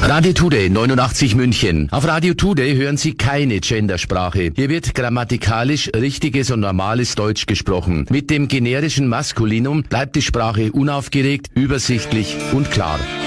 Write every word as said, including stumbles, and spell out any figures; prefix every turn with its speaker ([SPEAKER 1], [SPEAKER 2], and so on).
[SPEAKER 1] Radio Today neunundachtzig München. Auf Radio Today hören Sie keine Gendersprache. Hier wird grammatikalisch richtiges und normales Deutsch gesprochen. Mit dem generischen Maskulinum bleibt die Sprache unaufgeregt, übersichtlich und klar.